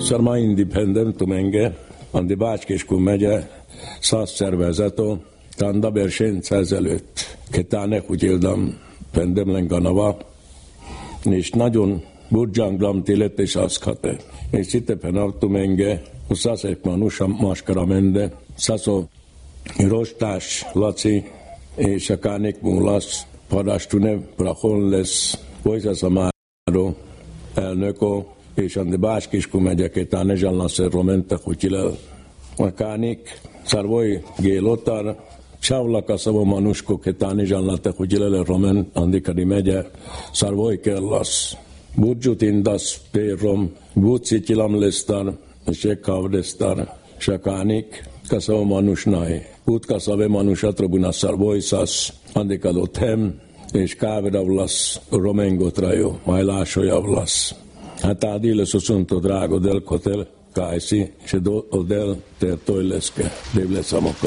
Sarma independentum enge, andi Bács-Kiskun megye szakszervezetó, tanda Bersenc ezelőtt, ketáne húgyildam pendemlen ganava, és nagyon burdzsanglam télet és azkate. És szitepen artum enge, uszaszekman usam maskara mende, szaszó rostás Laci, és a kánik múlasz, parastune prahon lesz, Vojzaszamáró elnökó, és andi Bács-Kiskun megye ketáne zsallaszer romente húgyilel. A kánik szarvoj gélotar, Čavlaka savo manuško ketani žalnate hujilele romen andikari megye szarvoj kellas. Budjutindas pérom, budsitilam lestar, se kavdestar, sakánik, kasavo manusnai. Utkaszave manusatrobuna szarvojszas, andikadott hem, és kávedavlasz romengotrajo, majlásojavlasz. Hát ádile szuszunto drágo del kotel, kájsi, se odel ter tojleske, devle samoko.